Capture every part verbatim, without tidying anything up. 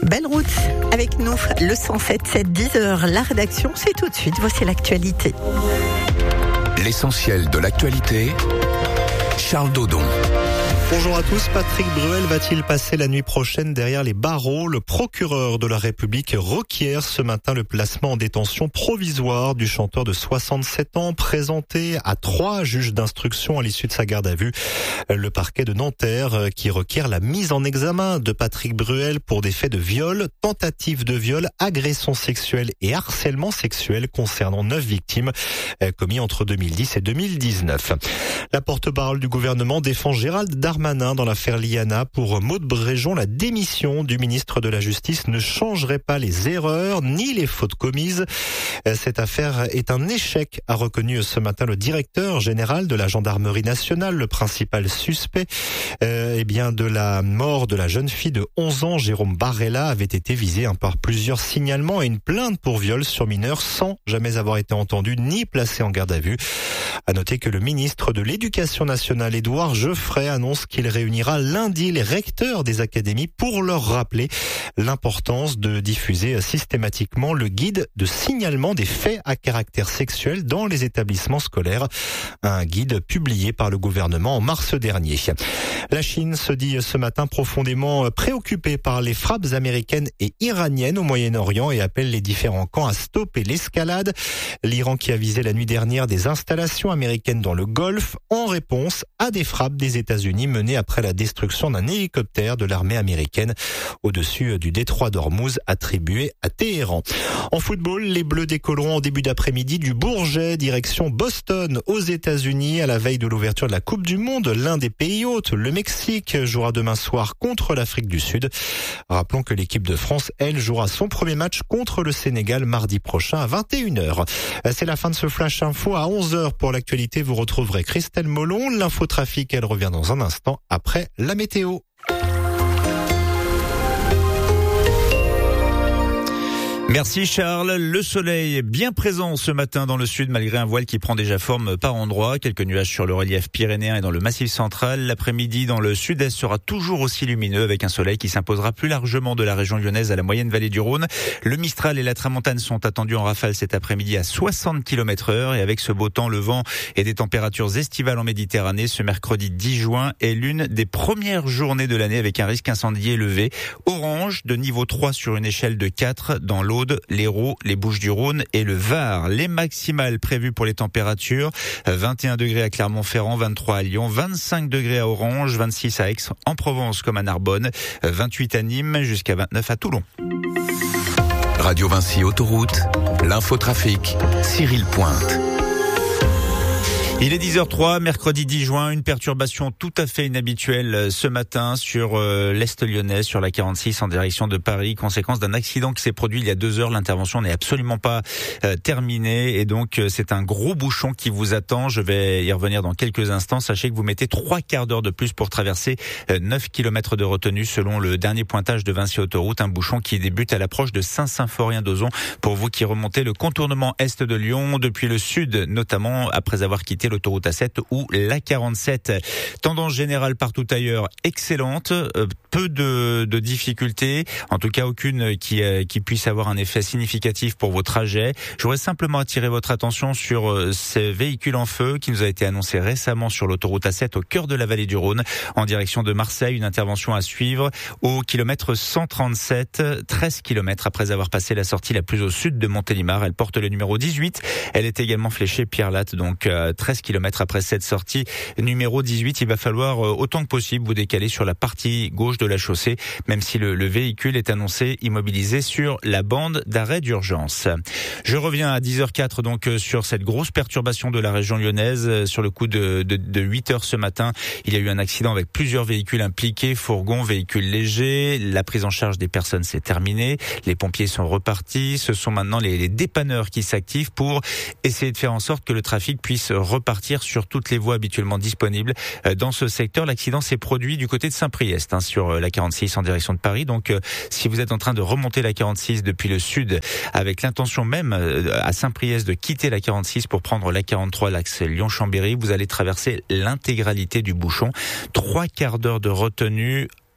Belle route avec nous, le cent sept sept, dix heures. La rédaction, c'est tout de suite. Voici l'actualité. L'essentiel de l'actualité, Charles Dodon. Bonjour à tous. Patrick Bruel va-t-il passer la nuit prochaine derrière les barreaux? Le procureur de la République requiert ce matin le placement en détention provisoire du chanteur de soixante-sept ans présenté à trois juges d'instruction à l'issue de sa garde à vue. Le parquet de Nanterre qui requiert la mise en examen de Patrick Bruel pour des faits de viol, tentative de viol, agression sexuelle et harcèlement sexuel concernant neuf victimes commis entre deux mille dix et deux mille dix-neuf. La porte-parole du gouvernement défend Gérald Darmanin dans l'affaire Liana. Pour Maud Bréjon, la démission du ministre de la Justice ne changerait pas les erreurs ni les fautes commises. Cette affaire est un échec, a reconnu ce matin le directeur général de la gendarmerie nationale, le principal suspect euh, eh bien de la mort de la jeune fille de onze ans, Jérôme Barella, avait été visé hein, par plusieurs signalements et une plainte pour viol sur mineur sans jamais avoir été entendu ni placé en garde à vue. À noter que le ministre de l'Éducation nationale, Édouard Geoffray, annonce qu'il réunira lundi les recteurs des académies pour leur rappeler l'importance de diffuser systématiquement le guide de signalement des faits à caractère sexuel dans les établissements scolaires. Un guide publié par le gouvernement en mars dernier. La Chine se dit ce matin profondément préoccupée par les frappes américaines et iraniennes au Moyen-Orient et appelle les différents camps à stopper l'escalade. L'Iran qui a visé la nuit dernière des installations américaines dans le Golfe en réponse à des frappes des États-Unis menées après la destruction d'un hélicoptère de l'armée américaine au-dessus du détroit d'Ormuz attribué à Téhéran. En football, les Bleus décolleront en début d'après-midi du Bourget, direction Boston aux États-Unis à la veille de l'ouverture de la Coupe du Monde. L'un des pays hôtes, le Mexique, jouera demain soir contre l'Afrique du Sud. Rappelons que l'équipe de France, elle, jouera son premier match contre le Sénégal mardi prochain à vingt et une heures. C'est la fin de ce Flash Info. À onze heures pour l'actualité, vous retrouverez Christelle Molon. L'infotrafic, elle revient dans un instant après la météo. Merci Charles. Le soleil est bien présent ce matin dans le sud malgré un voile qui prend déjà forme par endroits. Quelques nuages sur le relief pyrénéen et dans le massif central. L'après-midi dans le sud-est sera toujours aussi lumineux avec un soleil qui s'imposera plus largement de la région lyonnaise à la moyenne vallée du Rhône. Le Mistral et la Tramontane sont attendus en rafale cet après-midi à soixante kilomètres heure et avec ce beau temps, le vent et des températures estivales en Méditerranée, ce mercredi dix juin est l'une des premières journées de l'année avec un risque incendie élevé. Orange de niveau trois sur une échelle de quatre dans l'Aude, l'Hérault, les Bouches-du-Rhône et le Var. Les maximales prévues pour les températures, vingt et un degrés à Clermont-Ferrand, vingt-trois à Lyon, vingt-cinq degrés à Orange, vingt-six à Aix en Provence comme à Narbonne, vingt-huit à Nîmes jusqu'à vingt-neuf à Toulon. Radio Vinci Autoroute, l'infotrafic, Cyril Pointe. Il est dix heures trois, mercredi dix juin, une perturbation tout à fait inhabituelle ce matin sur euh, l'Est lyonnais, sur la quarante-six en direction de Paris, conséquence d'un accident qui s'est produit il y a deux heures. L'intervention n'est absolument pas euh, terminée et donc euh, c'est un gros bouchon qui vous attend. Je vais y revenir dans quelques instants. Sachez que vous mettez trois quarts d'heure de plus pour traverser euh, neuf kilomètres de retenue selon le dernier pointage de Vinci Autoroute. Un bouchon qui débute à l'approche de Saint-Symphorien-d'Ozon pour vous qui remontez le contournement est de Lyon depuis le sud, notamment après avoir quitté l'autoroute A sept ou la quarante-sept. Tendance générale partout ailleurs excellente, euh, peu de, de difficultés, en tout cas aucune qui, euh, qui puisse avoir un effet significatif pour vos trajets. Je voudrais simplement attirer votre attention sur euh, ces véhicules en feu qui nous a été annoncé récemment sur l'autoroute A sept au cœur de la vallée du Rhône en direction de Marseille. Une intervention à suivre au kilomètre cent trente-sept, treize kilomètres après avoir passé la sortie la plus au sud de Montélimar. Elle porte le numéro dix-huit. Elle est également fléchée Pierre Latte, donc euh, treize kilomètres après cette sortie numéro dix-huit. Il va falloir euh, autant que possible vous décaler sur la partie gauche de la chaussée, même si le, le véhicule est annoncé immobilisé sur la bande d'arrêt d'urgence. Je reviens à dix heures quatre donc euh, sur cette grosse perturbation de la région lyonnaise. Euh, sur le coup de, de, de huit heures ce matin, il y a eu un accident avec plusieurs véhicules impliqués, fourgons, véhicules légers. La prise en charge des personnes s'est terminée. Les pompiers sont repartis. Ce sont maintenant les, les dépanneurs qui s'activent pour essayer de faire en sorte que le trafic puisse repartir sur toutes les voies habituellement disponibles dans ce secteur. L'accident s'est produit du côté de Saint-Priest, hein, sur la quarante-six en direction de Paris. Donc, euh, si vous êtes en train de remonter la quarante-six depuis le sud, avec l'intention même euh, à Saint-Priest de quitter la quarante-six pour prendre la quarante-trois, l'axe Lyon-Chambéry, vous allez traverser l'intégralité du bouchon. Trois quarts d'heure de retenue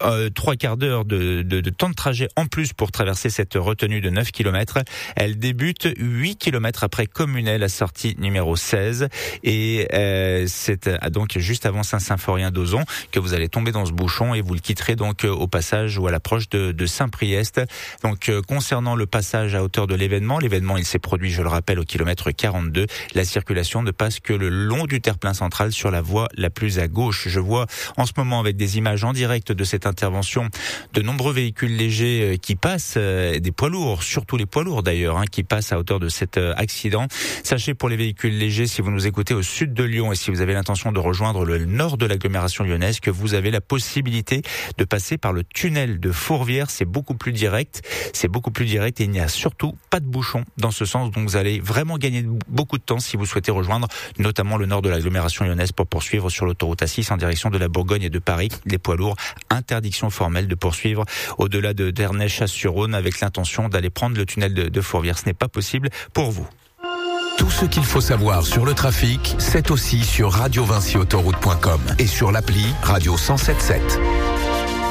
euh, trois quarts d'heure de, de, de temps de trajet en plus pour traverser cette retenue de neuf kilomètres. Elle débute huit kilomètres après Communel, la sortie numéro seize. Et euh, c'est donc juste avant Saint-Symphorien-d'Ozon que vous allez tomber dans ce bouchon et vous le quitterez donc au passage ou à l'approche de, de Saint-Priest. Donc euh, concernant le passage à hauteur de l'événement, l'événement il s'est produit, je le rappelle, au kilomètre quarante-deux. La circulation ne passe que le long du terre-plein central sur la voie la plus à gauche. Je vois en ce moment avec des images en direct de cette intervention de nombreux véhicules légers qui passent, euh, des poids lourds, surtout les poids lourds d'ailleurs, hein, qui passent à hauteur de cet euh, accident. Sachez pour les véhicules légers, si vous nous écoutez au sud de Lyon et si vous avez l'intention de rejoindre le nord de l'agglomération lyonnaise, que vous avez la possibilité de passer par le tunnel de Fourvière. C'est beaucoup plus direct, c'est beaucoup plus direct et il n'y a surtout pas de bouchon dans ce sens. Donc vous allez vraiment gagner beaucoup de temps si vous souhaitez rejoindre notamment le nord de l'agglomération lyonnaise pour poursuivre sur l'autoroute A six en direction de la Bourgogne et de Paris. Les poids lourds, interdiction formelle de poursuivre au-delà de Dernay-Chasse-sur-Rhône avec l'intention d'aller prendre le tunnel de, de Fourvière. Ce n'est pas possible pour vous. Tout ce qu'il faut savoir sur le trafic, c'est aussi sur radio vinci autoroute point com et sur l'appli Radio cent sept sept.